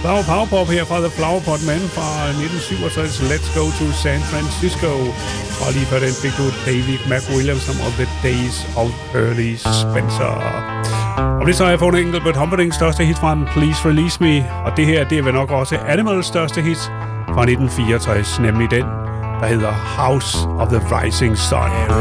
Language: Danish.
Flower Power Pop her fra The Flower Pot Man fra 1967, Let's Go to San Francisco. Og lige før den fik du David McWilliams of The Days of Early Spencer. Og det så har jeg fundet Engelbert Humperdinck's største hit fra den, Please Release Me. Og det her, det er vel nok også Animals største hit fra 1964, nemlig den, der hedder House of the Rising Sun.